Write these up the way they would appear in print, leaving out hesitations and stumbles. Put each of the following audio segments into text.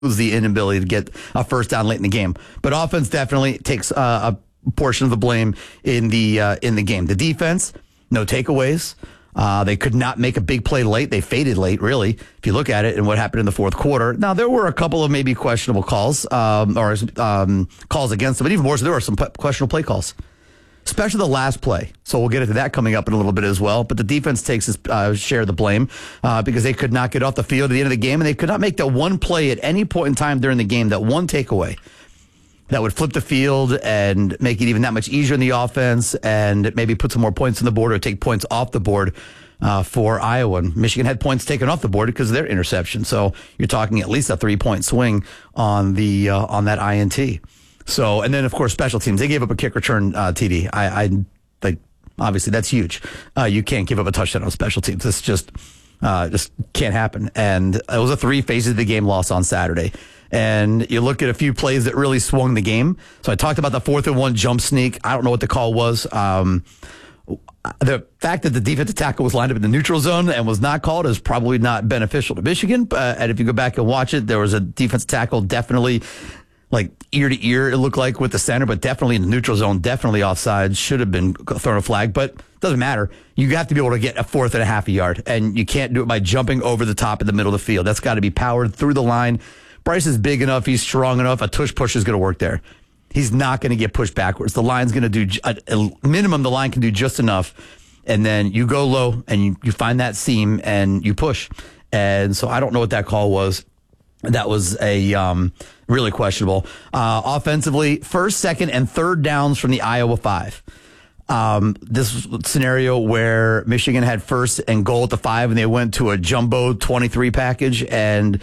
the inability to get a first down late in the game. But offense definitely takes a portion of the blame in the game. The defense, no takeaways. They could not make a big play late. They faded late, really, if you look at it and what happened in the fourth quarter. Now, there were a couple of maybe questionable calls calls against them, but even more so, there were some questionable play calls, especially the last play. So we'll get into that coming up in a little bit as well. But the defense takes his share of the blame because they could not get off the field at the end of the game, and they could not make that one play at any point in time during the game, that one takeaway that would flip the field and make it even that much easier in the offense and maybe put some more points on the board or take points off the board for Iowa. And Michigan had points taken off the board because of their interception. So you're talking at least a 3-point swing on on that INT. So, and then of course special teams, they gave up a kick return TD. I like, obviously that's huge. You can't give up a touchdown on special teams. This just can't happen. And it was a 3 phases of the game loss on Saturday. And you look at a few plays that really swung the game. So I talked about the 4th and 1 jump sneak. I don't know what the call was. The fact that the defensive tackle was lined up in the neutral zone and was not called is probably not beneficial to Michigan. And if you go back and watch it, there was a defensive tackle definitely like ear to ear, it looked like, with the center, but definitely in the neutral zone, definitely offside, should have been thrown a flag, but it doesn't matter. You have to be able to get a 4th and a half a yard, and you can't do it by jumping over the top in the middle of the field. That's got to be powered through the line. Bryce is big enough. He's strong enough. A tush push is going to work there. He's not going to get pushed backwards. The line's going to do, a minimum, the line can do just enough. And then you go low and you find that seam and you push. And so I don't know what that call was. That was a really questionable. Offensively, 1st, 2nd, and 3rd downs from the Iowa 5. This scenario where Michigan had 1st and goal at the 5 and they went to a jumbo 23 package and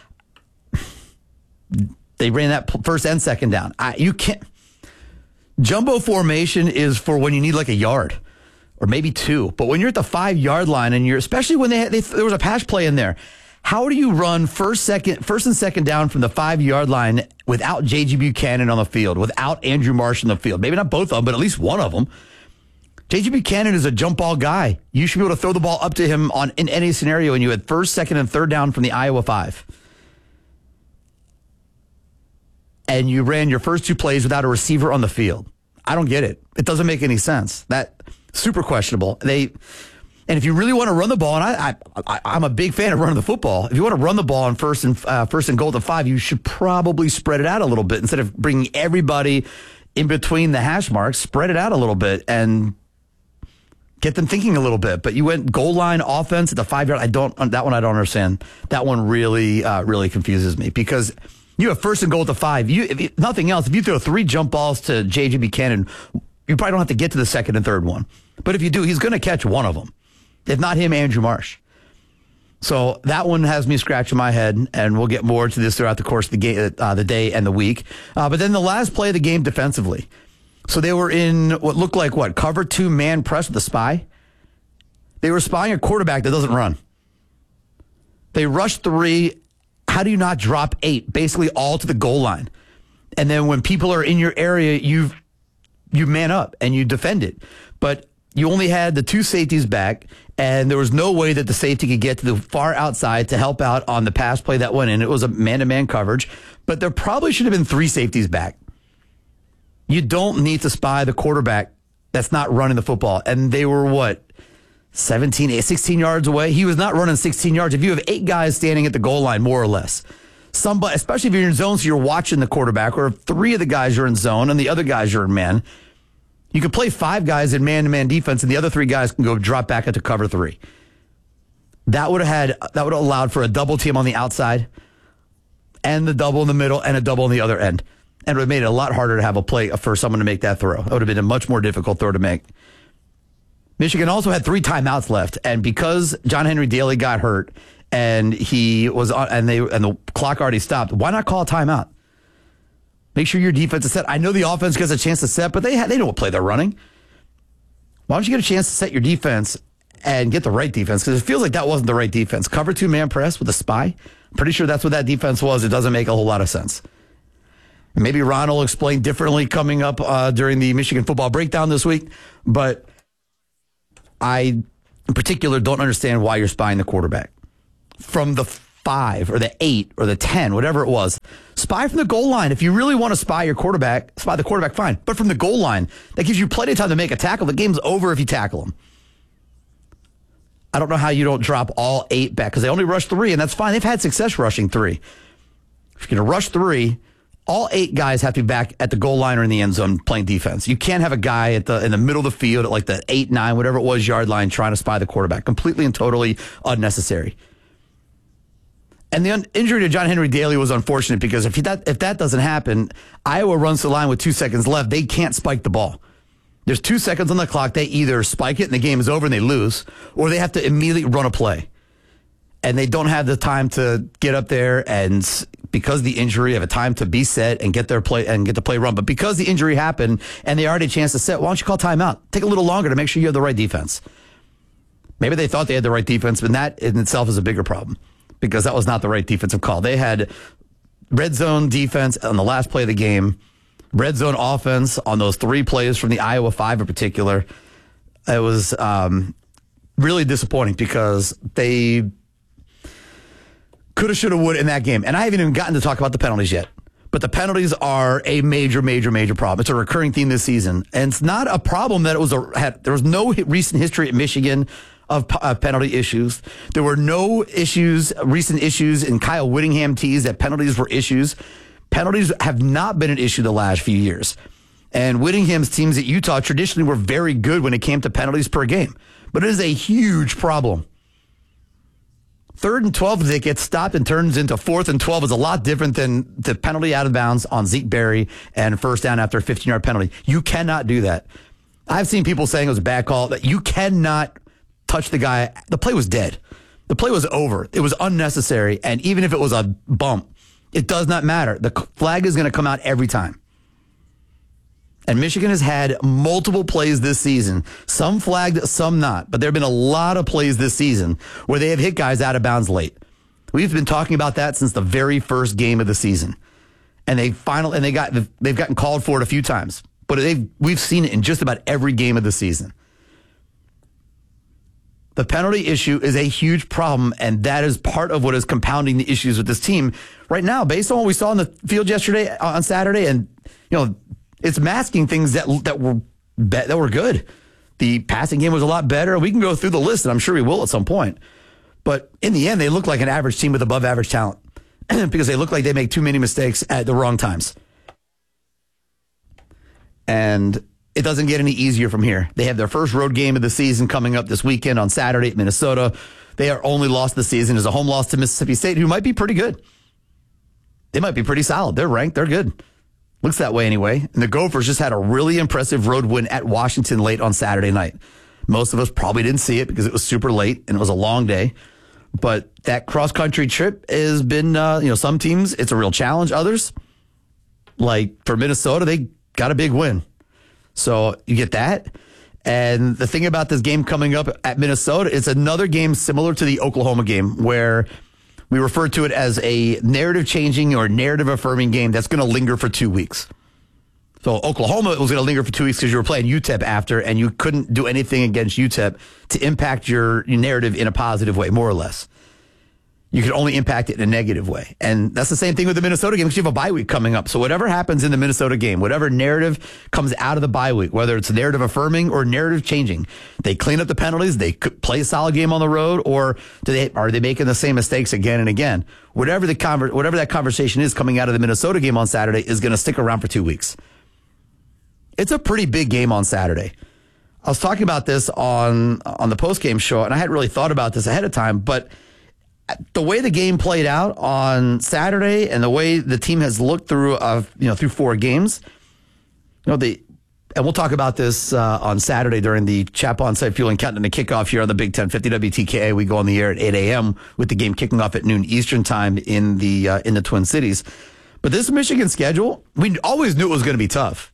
they ran that 1st and 2nd down. You can't. Jumbo formation is for when you need like a yard or maybe 2. But when you're at the 5-yard line and especially when there was a pass play in there, how do you run 1st and 2nd down from the 5-yard line without J.G. Buchanan on the field, without Andrew Marsh on the field? Maybe not both of them, but at least one of them. J.G. Buchanan is a jump ball guy. You should be able to throw the ball up to him in any scenario, and you had 1st, 2nd, and 3rd down from the Iowa 5. And you ran your first 2 plays without a receiver on the field. I don't get it. It doesn't make any sense. That super questionable. And if you really want to run the ball, and I'm a big fan of running the football. If you want to run the ball on 1st and goal to 5, you should probably spread it out a little bit instead of bringing everybody in between the hash marks. Spread it out a little bit and get them thinking a little bit. But you went goal line offense at the 5-yard. That one I don't understand. That one really confuses me because you have 1st and goal at the 5. If nothing else, if you throw 3 jump balls to J.J. Buchanan, you probably don't have to get to the 2nd and 3rd one. But if you do, he's going to catch one of them. If not him, Andrew Marsh. So that one has me scratching my head, and we'll get more to this throughout the course of the day and the week. But then the last play of the game defensively. So they were in what looked like cover 2 man press with a spy. They were spying a quarterback that doesn't run. They rushed 3. How do you not drop 8? Basically all to the goal line. And then when people are in your area, you man up and you defend it. But you only had the 2 safeties back, and there was no way that the safety could get to the far outside to help out on the pass play that went in. It was a man-to-man coverage, but there probably should have been 3 safeties back. You don't need to spy the quarterback that's not running the football. And they were 16 yards away? He was not running 16 yards. If you have 8 guys standing at the goal line, more or less, somebody, especially if you're in zone, so you're watching the quarterback, or if 3 of the guys are in zone and the other guys are in man, you can play 5 guys in man-to-man defense, and the other 3 guys can go drop back into cover 3. That would have allowed for a double team on the outside, and the double in the middle, and a double on the other end, and it would have made it a lot harder to have a play for someone to make that throw. It would have been a much more difficult throw to make. Michigan also had 3 timeouts left, and because John Henry Daly got hurt, and he was on, and the clock already stopped, why not call a timeout? Make sure your defense is set. I know the offense gets a chance to set, but they know what play they're running. Why don't you get a chance to set your defense and get the right defense? Because it feels like that wasn't the right defense. Cover 2 man press with a spy. I'm pretty sure that's what that defense was. It doesn't make a whole lot of sense. And maybe Ron will explain differently coming up during the Michigan football breakdown this week. But I, in particular, don't understand why you're spying the quarterback. From the 5 or the 8 or the 10, whatever it was. Spy from the goal line. If you really want to spy your quarterback, spy the quarterback, fine. But from the goal line, that gives you plenty of time to make a tackle. The game's over if you tackle him. I don't know how you don't drop all 8 back because they only rushed 3, and that's fine. They've had success rushing 3. If you're going to rush 3, all 8 guys have to be back at the goal line or in the end zone playing defense. You can't have a guy in the middle of the field at like the 8, 9, whatever it was, yard line trying to spy the quarterback. Completely and totally unnecessary. And the injury to John Henry Daly was unfortunate because if that doesn't happen, Iowa runs the line with 2 seconds left. They can't spike the ball. There's 2 seconds on the clock. They either spike it and the game is over and they lose, or they have to immediately run a play. And they don't have the time to get up there and, because of the injury, have a time to be set and get their play and get the play run. But because the injury happened and they already had a chance to set, why don't you call timeout? Take a little longer to make sure you have the right defense. Maybe they thought they had the right defense, but that in itself is a bigger problem because that was not the right defensive call. They had red zone defense on the last play of the game, red zone offense on those 3 plays from the Iowa 5 in particular. It was really disappointing because they coulda, shoulda, woulda in that game. And I haven't even gotten to talk about the penalties yet. But the penalties are a major, major, major problem. It's a recurring theme this season. And it's not a problem that there was no recent history at Michigan of penalty issues. There were no recent issues in Kyle Whittingham tees that penalties were issues. Penalties have not been an issue the last few years. And Whittingham's teams at Utah traditionally were very good when it came to penalties per game. But it is a huge problem. 3rd and 12, if it gets stopped and turns into 4th and 12 is a lot different than the penalty out of bounds on Zeke Berry and first down after a 15-yard penalty. You cannot do that. I've seen people saying it was a bad call. That you cannot touch the guy. The play was dead. The play was over. It was unnecessary. And even if it was a bump, it does not matter. The flag is going to come out every time. And Michigan has had multiple plays this season, some flagged, some not. But there have been a lot of plays this season where they have hit guys out of bounds late. We've been talking about that since the very first game of the season. And they've gotten called for it a few times. But we've seen it in just about every game of the season. The penalty issue is a huge problem, and that is part of what is compounding the issues with this team right now. Based on what we saw in the field yesterday on Saturday, and it's masking things that were good. The passing game was a lot better. We can go through the list, and I'm sure we will at some point. But in the end, they look like an average team with above average talent because they look like they make too many mistakes at the wrong times. And it doesn't get any easier from here. They have their first road game of the season coming up this weekend on Saturday at Minnesota. Their only loss of the season is a home loss to Mississippi State, who might be pretty good. They might be pretty solid. They're ranked. They're good. Looks that way anyway. And the Gophers just had a really impressive road win at Washington late on Saturday night. Most of us probably didn't see it because it was super late and it was a long day. But that cross-country trip has been, some teams, it's a real challenge. Others, like for Minnesota, they got a big win. So you get that. And the thing about this game coming up at Minnesota, it's another game similar to the Oklahoma game where we refer to it as a narrative-changing or narrative-affirming game that's going to linger for 2 weeks. So Oklahoma was going to linger for 2 weeks because you were playing UTEP after, and you couldn't do anything against UTEP to impact your narrative in a positive way, more or less. You could only impact it in a negative way. And that's the same thing with the Minnesota game because you have a bye week coming up. So whatever happens in the Minnesota game, whatever narrative comes out of the bye week, whether it's narrative affirming or narrative changing, they clean up the penalties, they could play a solid game on the road, or are they making the same mistakes again and again? Whatever that conversation is coming out of the Minnesota game on Saturday is going to stick around for 2 weeks. It's a pretty big game on Saturday. I was talking about this on the postgame show, and I hadn't really thought about this ahead of time, but the way the game played out on Saturday and the way the team has looked through 4 games, and we'll talk about this on Saturday during the Chap On-Site Fueling Countdown to kickoff here on the Big 1050 WTKA. We go on the air at 8 a.m. with the game kicking off at noon Eastern time in the Twin Cities. But this Michigan schedule, we always knew it was going to be tough.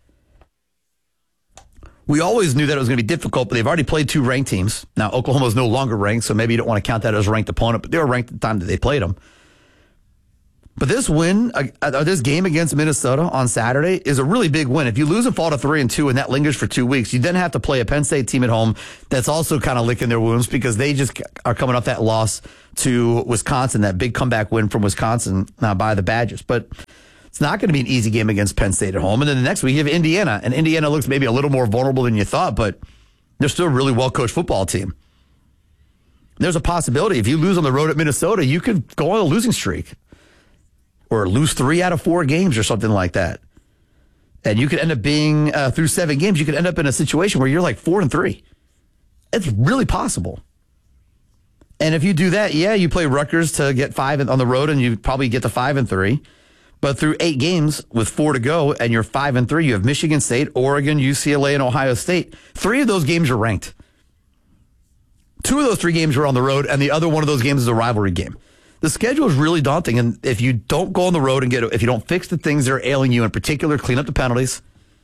We always knew that it was going to be difficult, but they've already played 2 ranked teams. Now, Oklahoma is no longer ranked, so maybe you don't want to count that as a ranked opponent, but they were ranked at the time that they played them. But this win, this game against Minnesota on Saturday is a really big win. If you lose and fall to 3-2 and that lingers for 2 weeks, you then have to play a Penn State team at home that's also kind of licking their wounds because they just are coming off that loss to Wisconsin, that big comeback win from Wisconsin by the Badgers. But it's not going to be an easy game against Penn State at home. And then the next week you have Indiana, and Indiana looks maybe a little more vulnerable than you thought, but they're still a really well-coached football team. There's a possibility if you lose on the road at Minnesota, you could go on a losing streak. Or lose 3 out of 4 games or something like that. And you could end up being, through 7 games, you could end up in a situation where you're like 4-3. It's really possible. And if you do that, yeah, you play Rutgers to get 5 on the road and you probably get to 5-3. But through 8 games with 4 to go and you're 5-3, you have Michigan State, Oregon, UCLA, and Ohio State. 3 of those games are ranked. 2 of those 3 games are on the road and the other one of those games is a rivalry game. The schedule is really daunting, and if you don't go on the road and if you don't fix the things that are ailing you, in particular, clean up the penalties,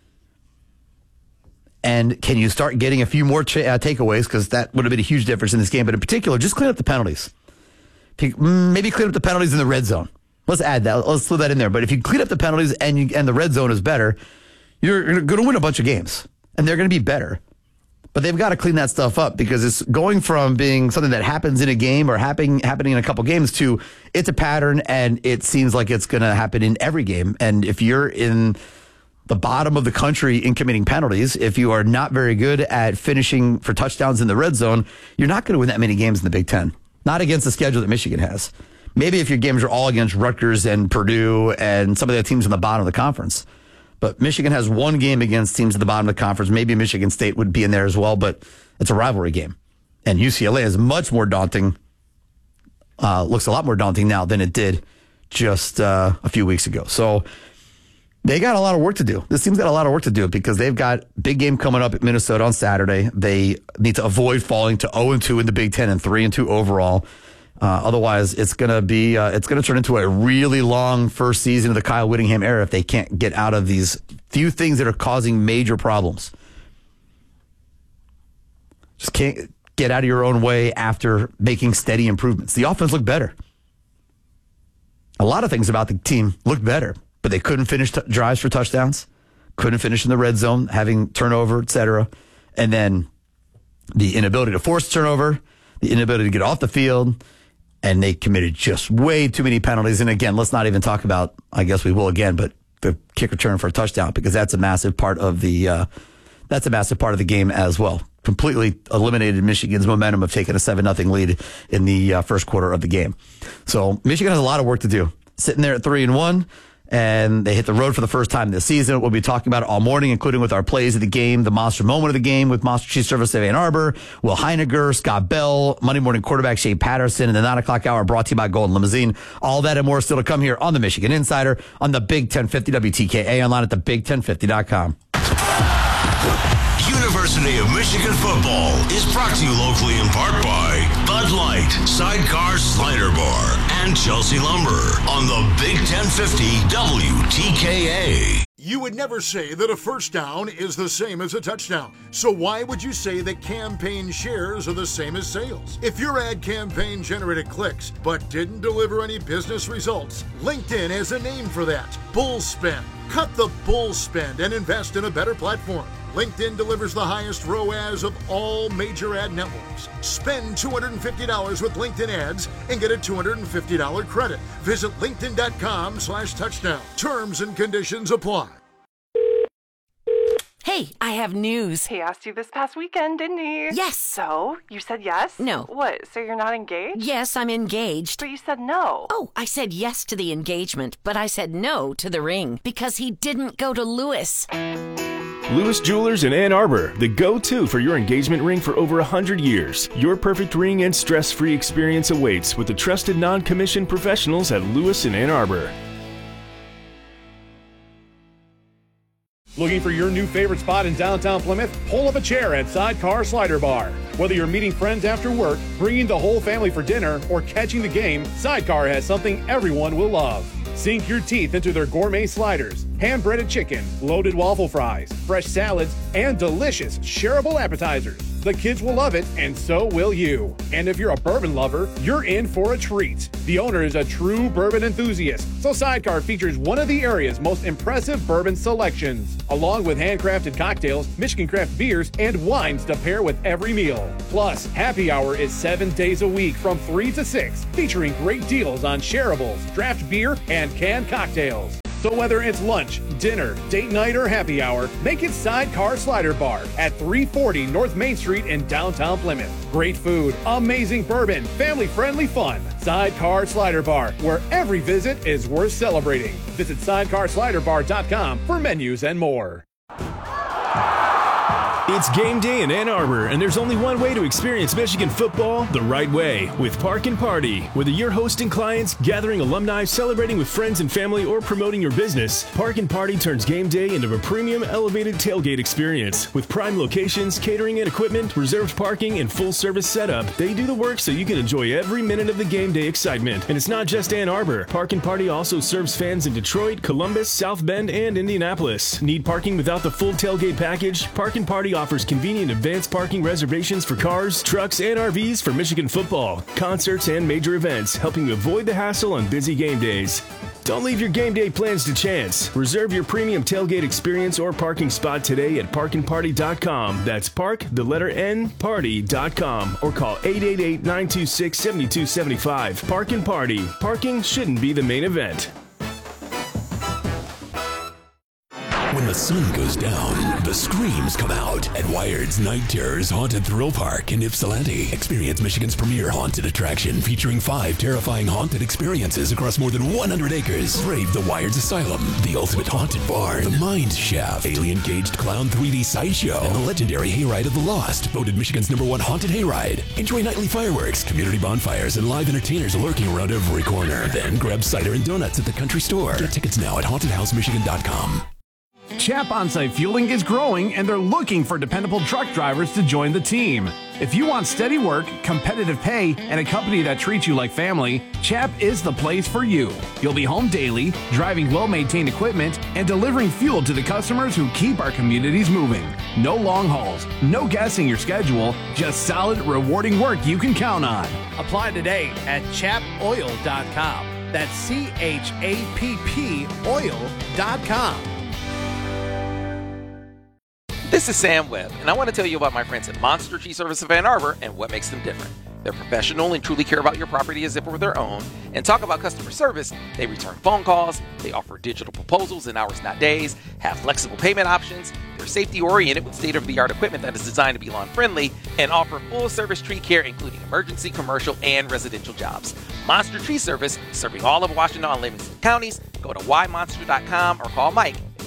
and can you start getting a few more takeaways, because that would have been a huge difference in this game, but in particular, just clean up the penalties. Maybe clean up the penalties in the red zone. Let's add that. Let's throw that in there. But if you clean up the penalties and the red zone is better, you're going to win a bunch of games, and they're going to be better. But they've got to clean that stuff up because it's going from being something that happens in a game or happening in a couple games to it's a pattern and it seems like it's going to happen in every game. And if you're in the bottom of the country in committing penalties, if you are not very good at finishing for touchdowns in the red zone, you're not going to win that many games in the Big Ten. Not against the schedule that Michigan has. Maybe if your games are all against Rutgers and Purdue and some of the teams in the bottom of the conference. But Michigan has 1 game against teams at the bottom of the conference. Maybe Michigan State would be in there as well, but it's a rivalry game. And UCLA is much more daunting, looks a lot more daunting now than it did just a few weeks ago. So they got a lot of work to do. This team's got a lot of work to do because they've got big game coming up at Minnesota on Saturday. They need to avoid falling to 0-2 in the Big Ten and 3-2 overall. Otherwise, it's going to turn into a really long first season of the Kyle Whittingham era if they can't get out of these few things that are causing major problems. Just can't get out of your own way after making steady improvements. The offense looked better. A lot of things about the team looked better, but they couldn't finish drives for touchdowns, couldn't finish in the red zone, having turnover, etc. And then the inability to force turnover, the inability to get off the field. And they committed just way too many penalties. And again, let's not even talk about, I guess we will again, but the kick return for a touchdown, because that's a massive part of the game as well. Completely eliminated Michigan's momentum of taking a 7-0 lead in the first quarter of the game. So Michigan has a lot of work to do. Sitting there at 3-1. And they hit the road for the first time this season. We'll be talking about it all morning, including with our plays of the game, the monster moment of the game with Monster Cheese Service of Ann Arbor, Will Heinegger, Scott Bell, Monday morning quarterback Shea Patterson, and the 9 o'clock hour brought to you by Golden Limousine. All that and more still to come here on the Michigan Insider on the Big 1050 WTKA, online at thebig1050.com. University of Michigan football is brought to you locally in part by Bud Light, Sidecar Slider Bar, and Chelsea Lumber on the Big 1050 WTKA. You would never say that a first down is the same as a touchdown. So why would you say that campaign shares are the same as sales? If your ad campaign generated clicks but didn't deliver any business results, LinkedIn has a name for that: bull spend. Cut the bull spend and invest in a better platform. LinkedIn delivers the highest ROAS of all major ad networks. Spend $250 with LinkedIn ads and get a $250 credit. Visit linkedin.com/touchdown. Terms and conditions apply. Hey, I have news. He asked you this past weekend, didn't he? Yes. So, you said yes? No. What, so you're not engaged? Yes, I'm engaged. But you said no. Oh, I said yes to the engagement, but I said no to the ring because he didn't go to Lewis. Lewis Jewelers in Ann Arbor, the go-to for your engagement ring for over 100 years. Your perfect ring and stress-free experience awaits with the trusted non-commissioned professionals at Lewis in Ann Arbor. Looking for your new favorite spot in downtown Plymouth? Pull up a chair at Sidecar Slider Bar. Whether you're meeting friends after work, bringing the whole family for dinner, or catching the game, Sidecar has something everyone will love. Sink your teeth into their gourmet sliders, hand-breaded chicken, loaded waffle fries, fresh salads, and delicious shareable appetizers. The kids will love it, and so will you. And if you're a bourbon lover, you're in for a treat. The owner is a true bourbon enthusiast, so Sidecar features one of the area's most impressive bourbon selections, along with handcrafted cocktails, Michigan craft beers, and wines to pair with every meal. Plus, happy hour is 7 days a week from 3 to 6, featuring great deals on shareables, draft beer, and canned cocktails. So whether it's lunch, dinner, date night, or happy hour, make it Sidecar Slider Bar at 340 North Main Street in downtown Plymouth. Great food, amazing bourbon, family-friendly fun. Sidecar Slider Bar, where every visit is worth celebrating. Visit SidecarSliderBar.com for menus and more. It's game day in Ann Arbor, and there's only one way to experience Michigan football the right way, with Park and Party. Whether you're hosting clients, gathering alumni, celebrating with friends and family, or promoting your business, Park and Party turns game day into a premium elevated tailgate experience. With prime locations, catering and equipment, reserved parking, and full-service setup, they do the work so you can enjoy every minute of the game day excitement. And it's not just Ann Arbor. Park and Party also serves fans in Detroit, Columbus, South Bend, and Indianapolis. Need parking without the full tailgate package? Park and Party offers convenient advanced parking reservations for cars, trucks, and RVs for Michigan football, concerts, and major events, helping you avoid the hassle on busy game days. Don't leave your game day plans to chance. Reserve your premium tailgate experience or parking spot today at parkandparty.com. That's park, the letter N, party.com, or call 888-926-7275. Park and Party. Parking shouldn't be the main event. When the sun goes down, the screams come out at Wired's Night Terrors Haunted Thrill Park in Ypsilanti. Experience Michigan's premier haunted attraction featuring 5 terrifying haunted experiences across more than 100 acres. Brave the Wired's Asylum, the ultimate haunted barn, the Mind Shaft, alien caged clown 3D sideshow, and the legendary Hayride of the Lost, voted Michigan's #1 haunted hayride. Enjoy nightly fireworks, community bonfires, and live entertainers lurking around every corner. Then grab cider and donuts at the country store. Get tickets now at hauntedhousemichigan.com. Chap On-Site Fueling is growing, and they're looking for dependable truck drivers to join the team. If you want steady work, competitive pay, and a company that treats you like family, Chap is the place for you. You'll be home daily, driving well-maintained equipment, and delivering fuel to the customers who keep our communities moving. No long hauls, no guessing your schedule, just solid, rewarding work you can count on. Apply today at chapoil.com. That's CHAPP oil.com. This is Sam Webb, and I want to tell you about my friends at Monster Tree Service of Ann Arbor and what makes them different. They're professional and truly care about your property as if it were their own. And talk about customer service, they return phone calls, they offer digital proposals in hours, not days, have flexible payment options, they're safety-oriented with state-of-the-art equipment that is designed to be lawn-friendly, and offer full-service tree care including emergency, commercial, and residential jobs. Monster Tree Service, serving all of Washington and Livingston counties. Go to ymonster.com or call Mike at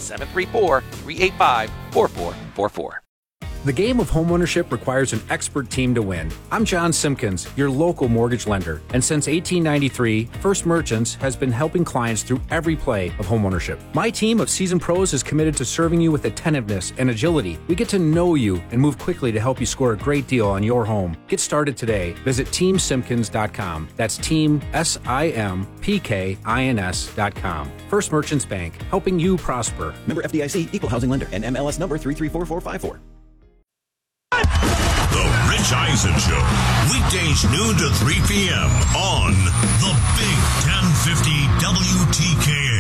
734-385-4444. The game of homeownership requires an expert team to win. I'm John Simpkins, your local mortgage lender. And since 1893, First Merchants has been helping clients through every play of homeownership. My team of seasoned pros is committed to serving you with attentiveness and agility. We get to know you and move quickly to help you score a great deal on your home. Get started today. Visit TeamSimpkins.com. That's Team SIMPKINS.com. First Merchants Bank, helping you prosper. Member FDIC, Equal Housing Lender, and MLS number 334454. The Rich Eisen Show, weekdays noon to 3 p.m. on the Big 1050 WTKA.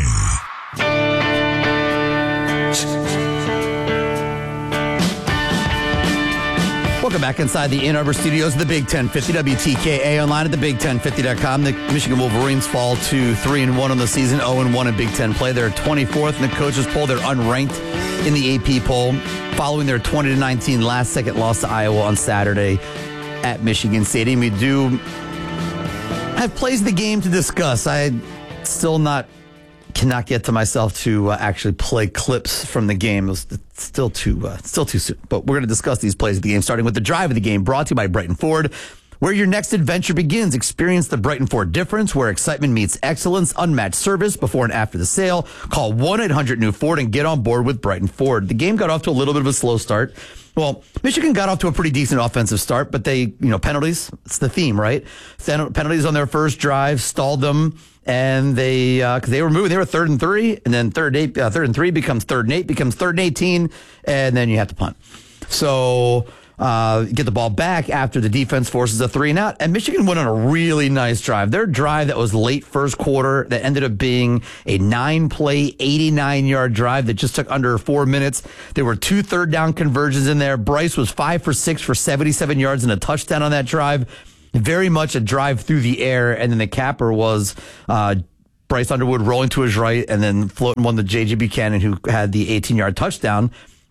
Welcome back inside the Ann Arbor studios of the Big 1050 WTKA, online at thebig1050.com. The Michigan Wolverines fall to 3-1 on the season, 0-1 in Big Ten play. They're 24th in the coaches poll. They're unranked in the AP poll, following their 20-19 last-second loss to Iowa on Saturday at Michigan Stadium. We do have plays of the game to discuss. I still cannot get to myself to actually play clips from the game. It's still too soon. But we're going to discuss these plays of the game, starting with the drive of the game, brought to you by Brighton Ford. Where your next adventure begins, experience the Brighton Ford difference, where excitement meets excellence, unmatched service before and after the sale. Call 1-800-NEW-FORD and get on board with Brighton Ford. The game got off to a little bit of a slow start. Well, Michigan got off to a pretty decent offensive start, but penalties, it's the theme, right? Penalties on their first drive stalled them, and because they were moving, they were 3rd and 3, and then 3rd and 3 becomes 3rd and 8, becomes 3rd and 18, and then you have to punt. So get the ball back after the defense forces a 3-and-out. And Michigan went on a really nice drive. Their drive that was late first quarter that ended up being a 9-play, 89-yard drive that just took under 4 minutes. There were 2 third-down conversions in there. Bryce was 5 for 6 for 77 yards and a touchdown on that drive. Very much a drive through the air. And then the capper was Bryce Underwood rolling to his right and then floating one to J.J. Buchanan, who had the 18-yard touchdown.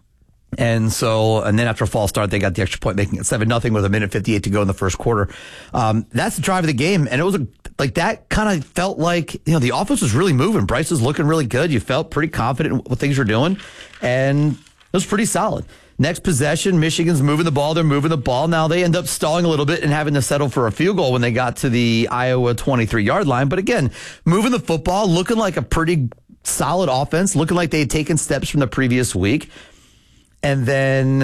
And then after a false start, they got the extra point, making it 7-0 with 1:58 to go in the first quarter. That's the drive of the game. And it was that kind of felt like, the offense was really moving. Bryce was looking really good. You felt pretty confident in what things were doing. And it was pretty solid. Next possession, Michigan's moving the ball. They're moving the ball. Now they end up stalling a little bit and having to settle for a field goal when they got to the Iowa 23-yard line. But again, moving the football, looking like a pretty solid offense, looking like they had taken steps from the previous week. And then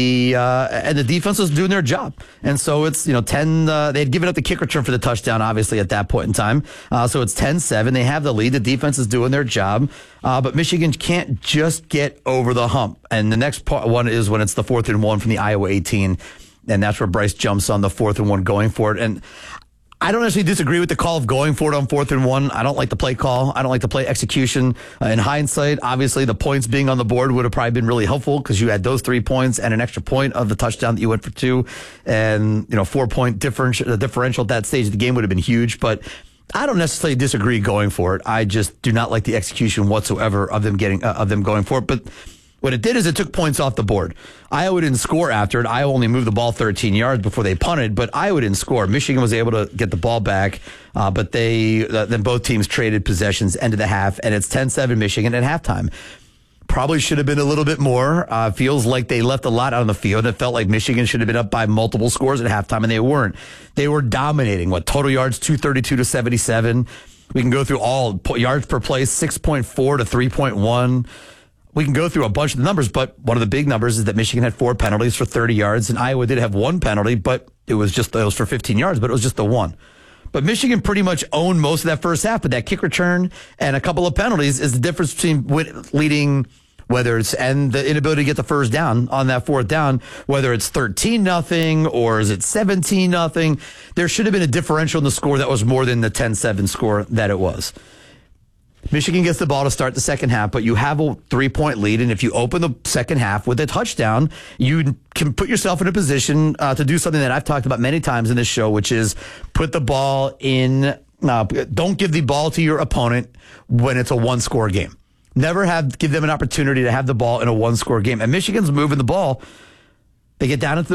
the defense was doing their job. And so it's, 10, they had given up the kick return for the touchdown, obviously, at that point in time. So it's 10-7. They have the lead. The defense is doing their job. But Michigan can't just get over the hump. And the next one is when it's the 4th and 1 from the Iowa 18. And that's where Bryce jumps on the 4th and 1 going for it. And I don't necessarily disagree with the call of going for it on 4th and 1. I don't like the play call. I don't like the play execution. In hindsight, obviously, the points being on the board would have probably been really helpful because you had those 3 points and an extra point of the touchdown that you went for 2. And, 4-point differential at that stage of the game would have been huge. But I don't necessarily disagree going for it. I just do not like the execution whatsoever of them going for it. But what it did is it took points off the board. Iowa didn't score after it. Iowa only moved the ball 13 yards before they punted, but Iowa didn't score. Michigan was able to get the ball back, but then both teams traded possessions end of the half, and it's 10-7 Michigan at halftime. Probably should have been a little bit more. Feels like they left a lot out on the field. It felt like Michigan should have been up by multiple scores at halftime, and they weren't. They were dominating. Total yards, 232 to 77. We can go through all yards per play, 6.4 to 3.1. We can go through a bunch of the numbers, but one of the big numbers is that Michigan had 4 penalties for 30 yards, and Iowa did have 1 penalty, but it was for 15 yards, but it was just the 1. But Michigan pretty much owned most of that first half, but that kick return and a couple of penalties is the difference between leading, and the inability to get the first down on that 4th down, whether it's 13-0 or is it 17-0. There should have been a differential in the score that was more than the 10-7 score that it was. Michigan gets the ball to start the second half, but you have a 3-point lead, and if you open the second half with a touchdown, you can put yourself in a position to do something that I've talked about many times in this show, which is put the ball in. Don't give the ball to your opponent when it's a 1-score game. Never give them an opportunity to have the ball in a 1-score game. And Michigan's moving the ball. They get down into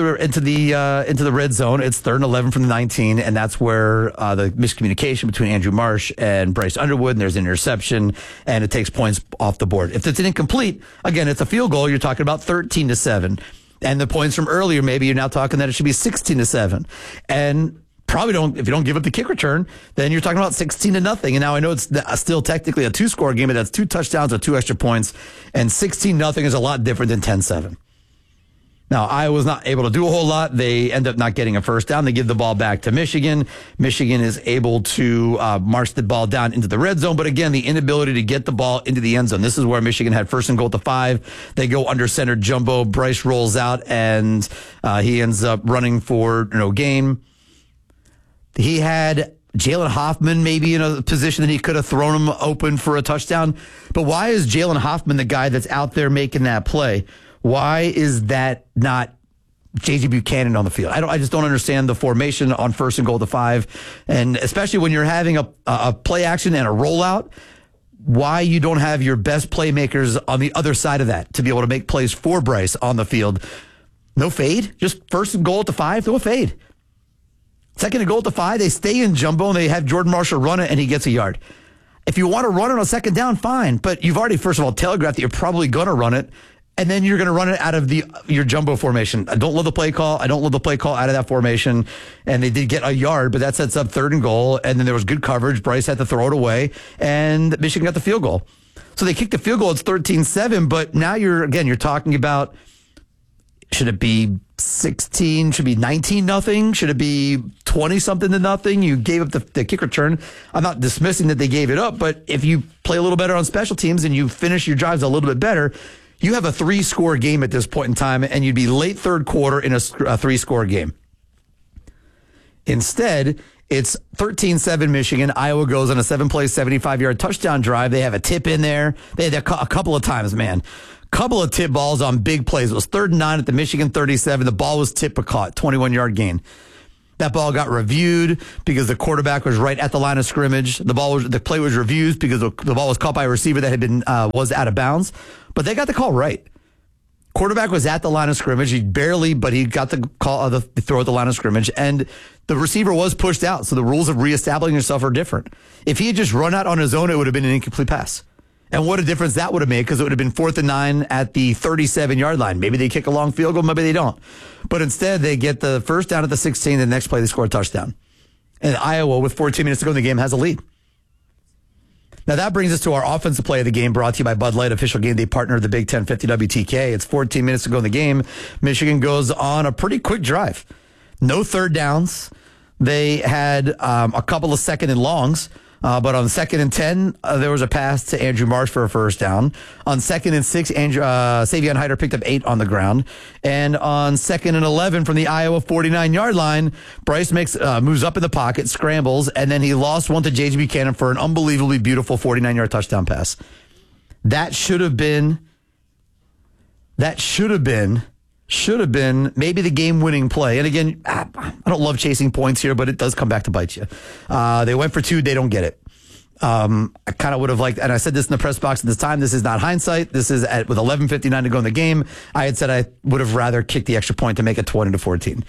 the red zone. It's 3rd and 11 from the 19, and that's where the miscommunication between Andrew Marsh and Bryce Underwood, and there's an interception, and it takes points off the board. If it's an incomplete, again, it's a field goal. You're talking about 13-7, and the points from earlier, maybe you're now talking that it should be 16-7, and probably if you don't give up the kick return, then you're talking about 16-0. And now I know it's still technically a 2-score game, but that's 2 touchdowns or 2 extra points, and 16-0 is a lot different than 10-7. Now, Iowa's not able to do a whole lot. They end up not getting a first down. They give the ball back to Michigan. Michigan is able to march the ball down into the red zone. But again, the inability to get the ball into the end zone. This is where Michigan had 1st and goal at the 5. They go under center jumbo. Bryce rolls out, and he ends up running for no gain. He had Jalen Hoffman maybe in a position that he could have thrown him open for a touchdown. But why is Jalen Hoffman the guy that's out there making that play? Why is that not J.J. Buchanan on the field? I just don't understand the formation on 1st and goal to 5. And especially when you're having a play action and a rollout, why you don't have your best playmakers on the other side of that to be able to make plays for Bryce on the field. No fade. Just 1st and goal at the 5, throw a fade. 2nd and goal at the 5, they stay in jumbo and they have Jordan Marshall run it and he gets a yard. If you want to run it on 2nd down, fine. But you've already, first of all, telegraphed that you're probably going to run it. And then you're going to run it out of your jumbo formation. I don't love the play call. I don't love the play call out of that formation. And they did get a yard, but that sets up 3rd and goal. And then there was good coverage. Bryce had to throw it away. And Michigan got the field goal. So they kicked the field goal. It's 13-7. But now you're talking about, should it be 16? Should it be 19-0? Should it be 20-something to nothing? You gave up the kick return. I'm not dismissing that they gave it up. But if you play a little better on special teams and you finish your drives a little bit better, You have a 3-score game at this point in time, and you'd be late third quarter in a 3-score game. Instead, it's 13-7 Michigan. Iowa goes on a 7-play, 75-yard touchdown drive. They have a tip in there. They had a couple of times, man. Couple of tip balls on big plays. It was 3rd and 9 at the Michigan 37. The ball was tipped but caught, 21-yard gain. That ball got reviewed because the quarterback was right at the line of scrimmage. The play was reviewed because the ball was caught by a receiver that had been was out of bounds. But they got the call right. Quarterback was at the line of scrimmage. He got the call of the throw at the line of scrimmage, and the receiver was pushed out. So the rules of reestablishing yourself are different. If he had just run out on his own, it would have been an incomplete pass. And what a difference that would have made, because it would have been 4th and 9 at the 37-yard line. Maybe they kick a long field goal, maybe they don't. But instead, they get the first down at the 16, the next play they score a touchdown. And Iowa, with 14 minutes to go in the game, has a lead. Now that brings us to our offensive play of the game, brought to you by Bud Light, official game day partner of the Big 1050 WTK. It's 14 minutes to go in the game. Michigan goes on a pretty quick drive. No third downs. They had a couple of 2nd and longs. But on 2nd and 10, there was a pass to Andrew Marsh for a first down. On 2nd and 6, Savion Hyder picked up 8 on the ground. And on 2nd and 11 from the Iowa 49-yard line, Bryce moves up in the pocket, scrambles, and then he lost one to J.J. Buchanan for an unbelievably beautiful 49-yard touchdown pass. That should have been maybe the game-winning play. And again, I don't love chasing points here, but it does come back to bite you. They went for 2. They don't get it. I kind of would have liked, and I said this in the press box at this time, this is not hindsight. This is with 11:59 to go in the game. I had said I would have rather kicked the extra point to make it 20-14.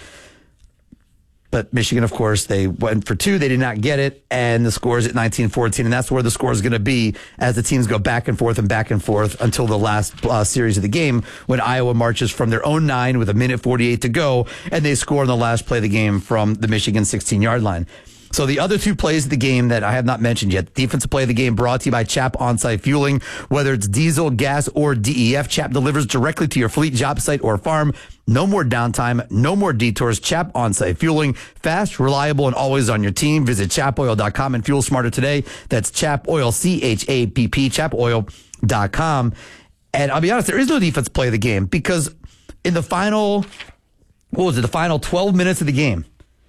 But Michigan, of course, they went for 2. They did not get it, and the score is at 19-14, and that's where the score is going to be as the teams go back and forth until the last series of the game, when Iowa marches from their own 9 with 1:48 to go, and they score on the last play of the game from the Michigan 16-yard line. So the other 2 plays of the game that I have not mentioned yet, defensive play of the game brought to you by Chap On-Site Fueling. Whether it's diesel, gas, or DEF, Chap delivers directly to your fleet, job site, or farm. No more downtime, no more detours. Chap On-Site Fueling, fast, reliable, and always on your team. Visit chapoil.com and fuel smarter today. That's Chap Oil, CHAPP, chapoil.com. And I'll be honest, there is no defensive play of the game, because in the final 12 minutes of the game,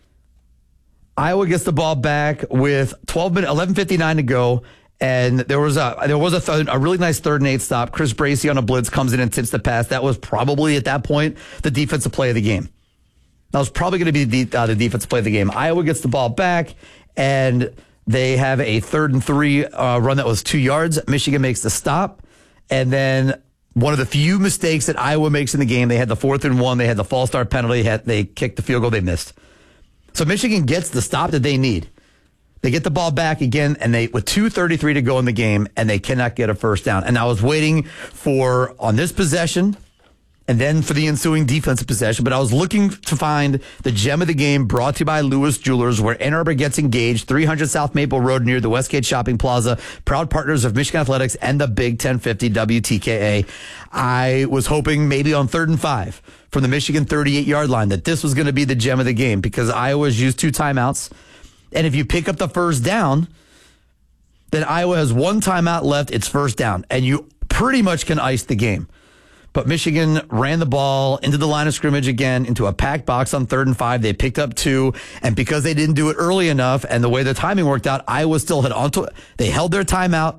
Iowa gets the ball back with 11:59 to go, and there was a really nice 3rd and 8 stop. Chris Bracey on a blitz comes in and tips the pass. That was probably at that point the defensive play of the game. That was probably going to be the defensive play of the game. Iowa gets the ball back, and they have a 3rd and 3 run that was 2 yards. Michigan makes the stop, and then one of the few mistakes that Iowa makes in the game, they had the 4th and 1. They had the false start penalty. They kicked the field goal. They missed. So Michigan gets the stop that they need. They get the ball back again, and with 2:33 to go in the game, and they cannot get a first down. And I was waiting for, on this possession, and then for the ensuing defensive possession, but I was looking to find the gem of the game, brought to you by Lewis Jewelers, where Ann Arbor gets engaged, 300 South Maple Road near the Westgate Shopping Plaza, proud partners of Michigan Athletics and the Big 1050 WTKA. I was hoping maybe on 3rd and 5 from the Michigan 38-yard line that this was going to be the gem of the game, because Iowa's used 2 timeouts. And if you pick up the first down, then Iowa has 1 timeout left. It's first down, and you pretty much can ice the game. But Michigan ran the ball into the line of scrimmage again, into a packed box on 3rd and 5. They picked up 2, and because they didn't do it early enough, and the way the timing worked out, Iowa still had onto it. They held their timeout,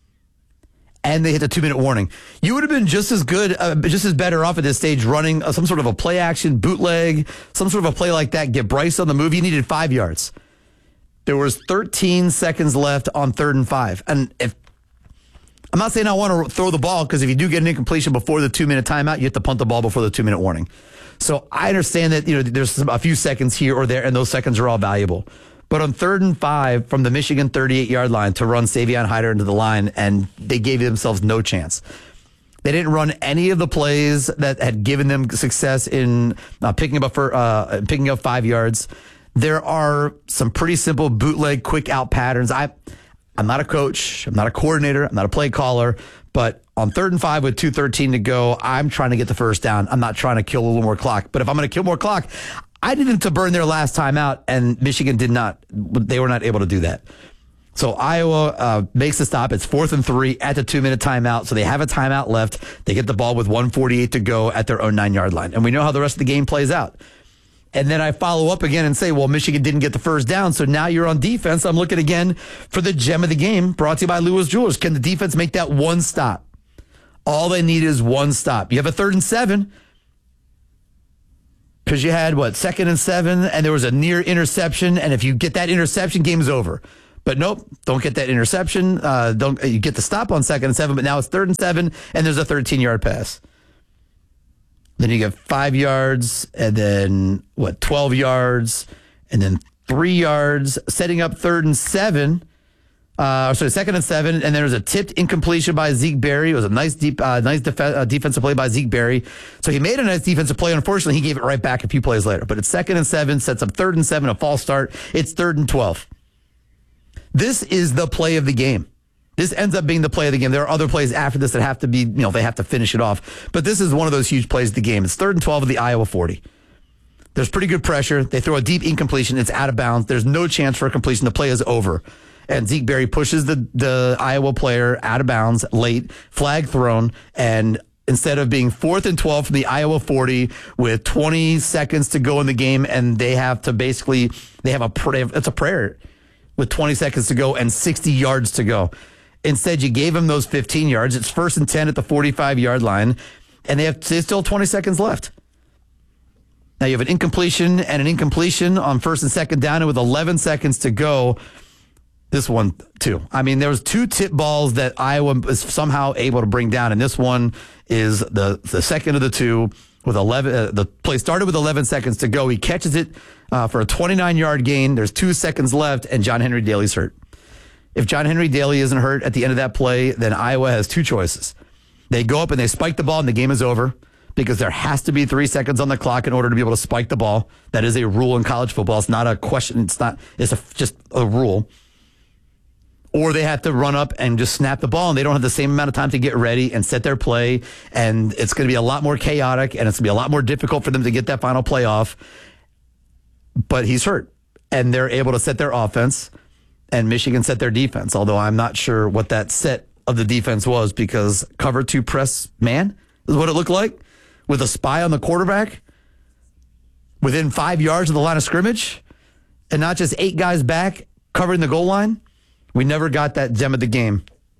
and they hit a 2-minute warning. You would have been just as good, just as better off at this stage running some sort of a play action bootleg, some sort of a play like that. Get Bryce on the move. You needed 5 yards. There was 13 seconds left on 3rd and 5, and I'm not saying I want to throw the ball, because if you do get an incompletion before the 2-minute timeout, you have to punt the ball before the 2-minute warning. So I understand that there's a few seconds here or there, and those seconds are all valuable. But on 3rd and 5 from the Michigan 38-yard line to run Savion Hyder into the line, and they gave themselves no chance. They didn't run any of the plays that had given them success in picking up 5 yards. There are some pretty simple bootleg quick out patterns. I'm not a coach. I'm not a coordinator. I'm not a play caller. But on 3rd and 5 with 2:13 to go, I'm trying to get the first down. I'm not trying to kill a little more clock. But if I'm going to kill more clock, I needed to burn their last time out, and Michigan did not. They were not able to do that. So Iowa makes the stop. It's 4th and 3 at the 2-minute timeout. So they have a timeout left. They get the ball with 1:48 to go at their own 9-yard line. And we know how the rest of the game plays out. And then I follow up again and say, well, Michigan didn't get the first down. So now you're on defense. I'm looking again for the gem of the game brought to you by Lewis Jewelers. Can the defense make that one stop? All they need is one stop. You have a 3rd and 7 because you had, 2nd and 7, and there was a near interception. And if you get that interception, game's over. But nope, don't get that interception. You get the stop on 2nd and 7, but now it's 3rd and 7, and there's a 13-yard pass. Then you get 5 yards, and then 12 yards, and then 3 yards, setting up 3rd and 7. 2nd and 7, and then there's a tipped incompletion by Zeke Berry. It was a nice defensive play by Zeke Berry. So he made a nice defensive play. Unfortunately, he gave it right back a few plays later. But it's 2nd and 7, sets up 3rd and 7, a false start. It's 3rd and 12. This is the play of the game. This ends up being the play of the game. There are other plays after this that have to be, they have to finish it off. But this is one of those huge plays of the game. It's 3rd and 12 of the Iowa 40. There's pretty good pressure. They throw a deep incompletion. It's out of bounds. There's no chance for a completion. The play is over. And Zeke Berry pushes the Iowa player out of bounds late, flag thrown, and instead of being 4th and 12 from the Iowa 40 with 20 seconds to go in the game, and they have to basically, it's a prayer with 20 seconds to go and 60 yards to go. Instead, you gave them those 15 yards. It's 1st and 10 at the 45-yard line, and they still 20 seconds left. Now you have an incompletion and an incompletion on 1st and 2nd down, and with 11 seconds to go, this one too. I mean, there was 2 tip balls that Iowa was somehow able to bring down, and this one is the second of the 2 with 11. The play started with 11 seconds to go. He catches it for a 29-yard gain. There's 2 seconds left, and John Henry Daly's hurt. If John Henry Daly isn't hurt at the end of that play, then Iowa has 2 choices. They go up and they spike the ball, and the game is over because there has to be 3 seconds on the clock in order to be able to spike the ball. That is a rule in college football. It's not a question. It's just a rule. Or they have to run up and just snap the ball, and they don't have the same amount of time to get ready and set their play, and it's going to be a lot more chaotic, and it's going to be a lot more difficult for them to get that final play off. But he's hurt, and they're able to set their offense, and Michigan set their defense, although I'm not sure what that set of the defense was, because cover 2 press man is what it looked like, with a spy on the quarterback within 5 yards of the line of scrimmage, and not just 8 guys back covering the goal line. We never got that gem of the game,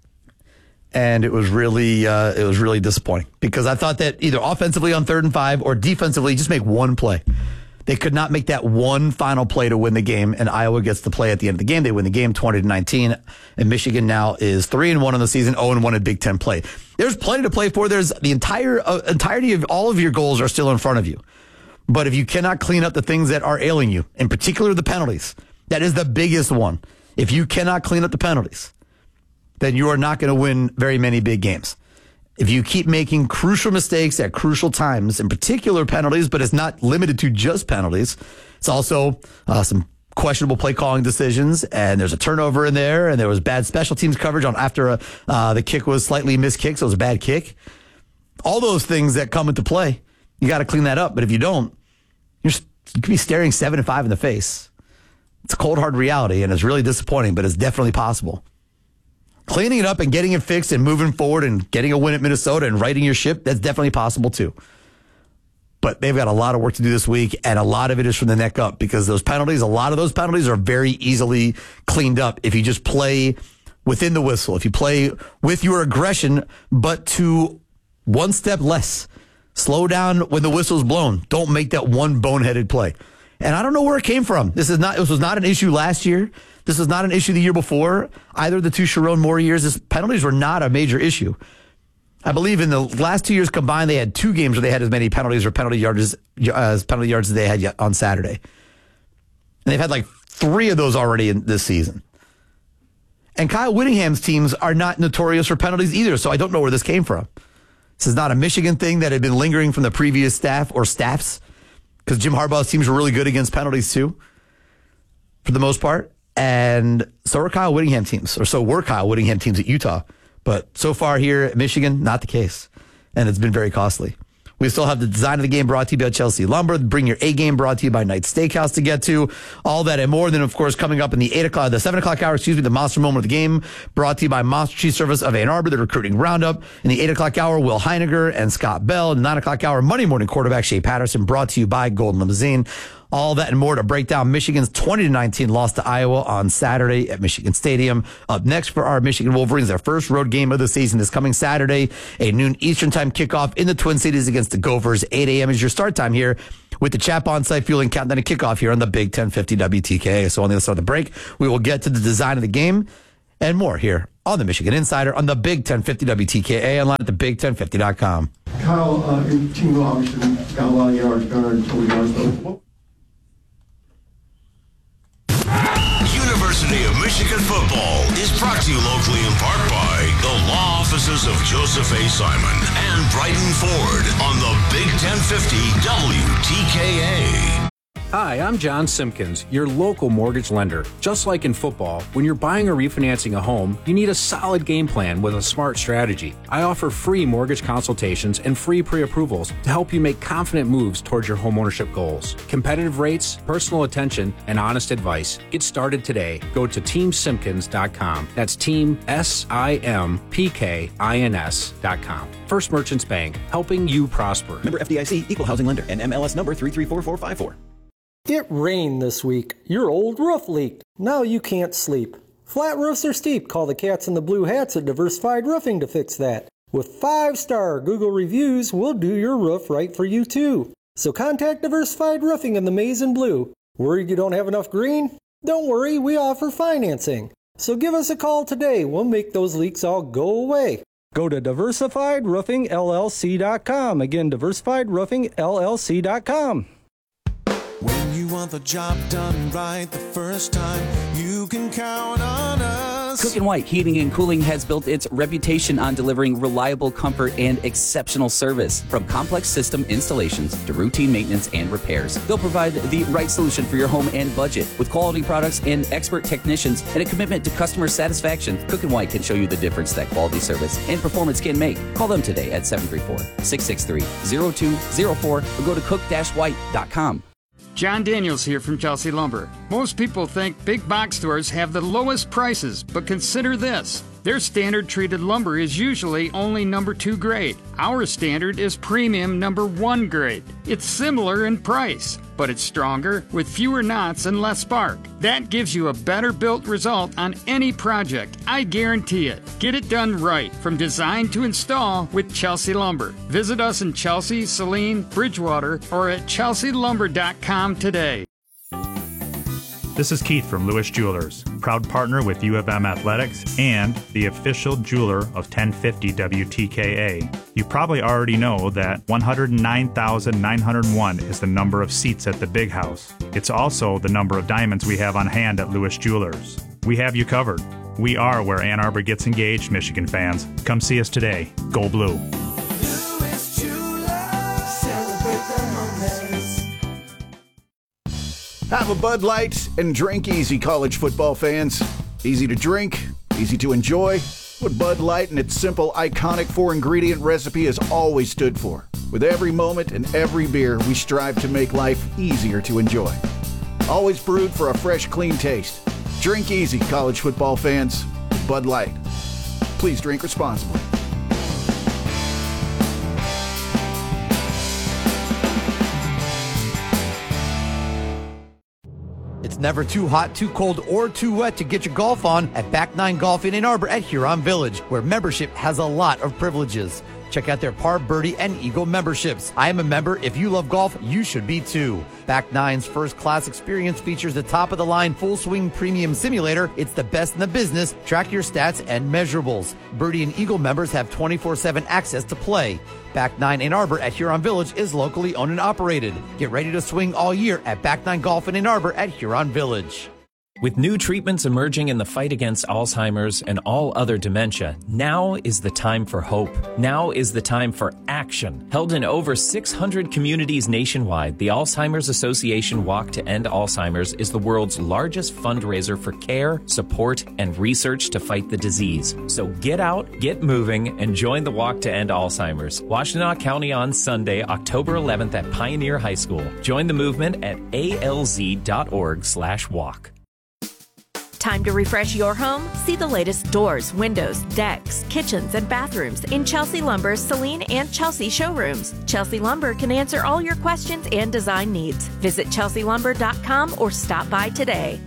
and it was really disappointing, because I thought that either offensively on 3rd and 5 or defensively, just make one play. They could not make that one final play to win the game, and Iowa gets the play at the end of the game. They win the game 20-19, and Michigan now is 3-1 in the season, 0-1 in Big Ten play. There's plenty to play for. There's the entirety of all of your goals are still in front of you. But if you cannot clean up the things that are ailing you, in particular the penalties, that is the biggest one. If you cannot clean up the penalties, then you are not going to win very many big games. If you keep making crucial mistakes at crucial times, in particular penalties, but it's not limited to just penalties. It's also some questionable play calling decisions, and there's a turnover in there, and there was bad special teams coverage on after the kick was slightly missed kick, so it was a bad kick. All those things that come into play, you got to clean that up. But if you don't, you could be staring 7-5 in the face. It's a cold, hard reality, and it's really disappointing, but it's definitely possible. Cleaning it up and getting it fixed and moving forward and getting a win at Minnesota and righting your ship, that's definitely possible too. But they've got a lot of work to do this week, and a lot of it is from the neck up, because those penalties, a lot of those penalties are very easily cleaned up if you just play within the whistle, if you play with your aggression, but to one step less. Slow down when the whistle's blown. Don't make that one boneheaded play. And I don't know where it came from. This was not an issue last year. This was not an issue the year before. Either of the 2 Sharon Moore years, penalties were not a major issue. I believe in the last 2 years combined, they had 2 games where they had as many penalties or penalty yards as they had on Saturday. And they've had like 3 of those already in this season. And Kyle Whittingham's teams are not notorious for penalties either, so I don't know where this came from. This is not a Michigan thing that had been lingering from the previous staff or staffs, because Jim Harbaugh's teams were really good against penalties too, for the most part. And so were Kyle Whittingham teams at Utah. But so far here at Michigan, not the case. And it's been very costly. We still have the design of the game brought to you by Chelsea Lumber. Bring your A game brought to you by Knight Steakhouse to get to. All that and more. Then, of course, coming up in the 7 o'clock hour, the monster moment of the game brought to you by Monster Cheese Service of Ann Arbor, the recruiting roundup. In the 8 o'clock hour, Will Heiniger and Scott Bell. In the 9 o'clock hour, Monday morning quarterback Shea Patterson, brought to you by Golden Limousine. All that and more to break down Michigan's 20-19 loss to Iowa on Saturday at Michigan Stadium. Up next for our Michigan Wolverines, their first road game of the season is coming Saturday, a noon Eastern time kickoff in the Twin Cities against the Gophers. 8 a.m. is your start time here with the Chap On-Site Fueling Countdown and kickoff here on the Big 1050 WTKA. So on the other side of the break, we will get to the design of the game and more here on the Michigan Insider on the Big 1050 WTKA, online at thebig1050.com. Kyle, your team obviously got a lot of yards, total yards, though. University of Michigan football is brought to you locally in part by the law offices of Joseph A. Simon and Brighton Ford on the Big 1050 WTKA. Hi, I'm John Simpkins, your local mortgage lender. Just like in football, when you're buying or refinancing a home, you need a solid game plan with a smart strategy. I offer free mortgage consultations and free pre-approvals to help you make confident moves towards your homeownership goals. Competitive rates, personal attention, and honest advice. Get started today. Go to TeamSimpkins.com. That's Team SIMPKINS.com. First Merchants Bank, helping you prosper. Member FDIC, Equal Housing Lender, and MLS number 334454. It rained this week. Your old roof leaked. Now you can't sleep. Flat roofs are steep. Call the cats in the blue hats at Diversified Roofing to fix that. With 5-star Google reviews, we'll do your roof right for you too. So contact Diversified Roofing in the maize and blue. Worried you don't have enough green? Don't worry, we offer financing. So give us a call today. We'll make those leaks all go away. Go to DiversifiedRoofingLLC.com. Again, DiversifiedRoofingLLC.com. When you want the job done right the first time, you can count on us. Cook & White Heating and Cooling has built its reputation on delivering reliable comfort and exceptional service. From complex system installations to routine maintenance and repairs, they'll provide the right solution for your home and budget. With quality products and expert technicians and a commitment to customer satisfaction, Cook & White can show you the difference that quality service and performance can make. Call them today at 734-663-0204 or go to cook-white.com. John Daniels here from Chelsea Lumber. Most people think big box stores have the lowest prices, but consider this. Their standard treated lumber is usually only number 2 grade. Our standard is premium number 1 grade. It's similar in price, but it's stronger with fewer knots and less spark. That gives you a better built result on any project. I guarantee it. Get it done right from design to install with Chelsea Lumber. Visit us in Chelsea, Saline, Bridgewater, or at chelsealumber.com today. This is Keith from Lewis Jewelers, proud partner with U of M Athletics and the official jeweler of 1050 WTKA. You probably already know that 109,901 is the number of seats at the Big House. It's also the number of diamonds we have on hand at Lewis Jewelers. We have you covered. We are where Ann Arbor gets engaged, Michigan fans. Come see us today. Go Blue. Have a Bud Light and drink easy, college football fans. Easy to drink, easy to enjoy. What Bud Light and its simple, iconic 4-ingredient recipe has always stood for. With every moment and every beer, we strive to make life easier to enjoy. Always brewed for a fresh, clean taste. Drink easy, college football fans. Bud Light. Please drink responsibly. It's never too hot, too cold, or too wet to get your golf on at Back 9 Golf in Ann Arbor at Huron Village, where membership has a lot of privileges. Check out their Par, Birdie, and Eagle memberships. I am a member. If you love golf, you should be too. Back 9's first-class experience features the top-of-the-line full-swing premium simulator. It's the best in the business. Track your stats and measurables. Birdie and Eagle members have 24/7 access to play. Back 9 Ann Arbor at Huron Village is locally owned and operated. Get ready to swing all year at Back 9 Golf in Ann Arbor at Huron Village. With new treatments emerging in the fight against Alzheimer's and all other dementia, now is the time for hope. Now is the time for action. Held in over 600 communities nationwide, the Alzheimer's Association Walk to End Alzheimer's is the world's largest fundraiser for care, support, and research to fight the disease. So get out, get moving, and join the Walk to End Alzheimer's. Washtenaw County on Sunday, October 11th at Pioneer High School. Join the movement at alz.org/walk. Time to refresh your home? See the latest doors, windows, decks, kitchens, and bathrooms in Chelsea Lumber's Celine and Chelsea showrooms. Chelsea Lumber can answer all your questions and design needs. Visit chelsealumber.com or stop by today.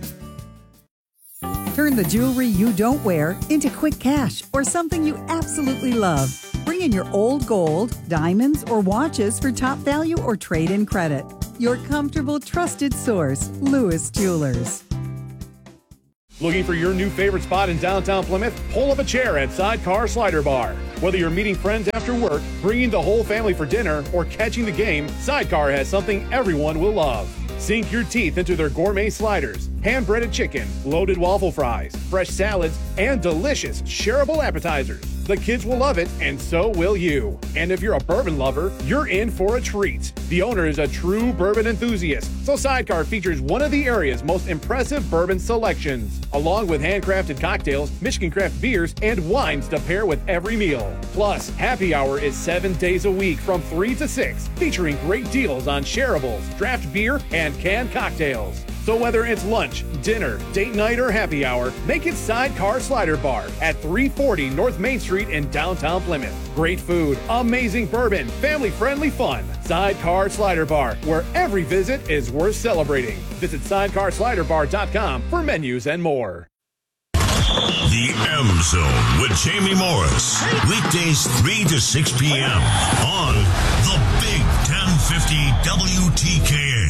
Turn the jewelry you don't wear into quick cash or something you absolutely love. Bring in your old gold, diamonds, or watches for top value or trade-in credit. Your comfortable, trusted source, Lewis Jewelers. Looking for your new favorite spot in downtown Plymouth? Pull up a chair at Sidecar Slider Bar. Whether you're meeting friends after work, bringing the whole family for dinner, or catching the game, Sidecar has something everyone will love. Sink your teeth into their gourmet sliders, hand-breaded chicken, loaded waffle fries, fresh salads, and delicious shareable appetizers. The kids will love it, and so will you. And if you're a bourbon lover, you're in for a treat. The owner is a true bourbon enthusiast, so Sidecar features one of the area's most impressive bourbon selections, along with handcrafted cocktails, Michigan craft beers, and wines to pair with every meal. Plus, happy hour is 7 days a week from 3 to 6, featuring great deals on shareables, draft beer, and canned cocktails. So whether it's lunch, dinner, date night, or happy hour, make it Sidecar Slider Bar at 340 North Main Street in downtown Plymouth. Great food, amazing bourbon, family-friendly fun. Sidecar Slider Bar, where every visit is worth celebrating. Visit SidecarSliderBar.com for menus and more. The M Zone with Jamie Morris. Weekdays 3 to 6 p.m. on the Big 1050 WTKA.